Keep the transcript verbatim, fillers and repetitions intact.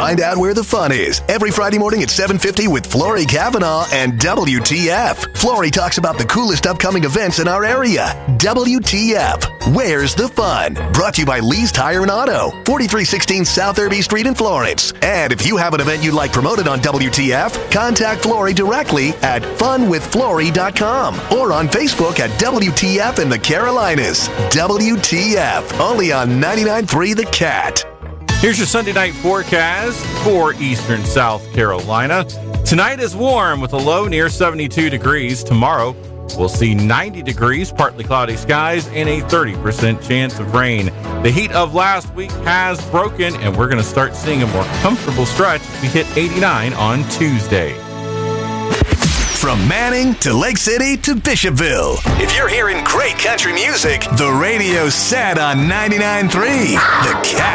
Find out where the fun is every Friday morning at seven fifty with Flory Kavanaugh and W T F. Flory talks about the coolest upcoming events in our area. W T F. Where's the fun? Brought to you by Lee's Tire and Auto, forty-three sixteen South Irby Street in Florence. And if you have an event you'd like promoted on W T F, contact Flory directly at fun with flory dot com or on Facebook at W T F in the Carolinas. W T F, only on ninety-nine point three The Cat. Here's your Sunday night forecast for eastern South Carolina. Tonight is warm with a low near seventy-two degrees. Tomorrow, we'll see ninety degrees, partly cloudy skies, and a thirty percent chance of rain. The heat of last week has broken, and we're going to start seeing a more comfortable stretch as we hit eighty-nine on Tuesday. From Manning to Lake City to Bishopville. If you're hearing great country music, the radio's set on ninety-nine point three The Cat.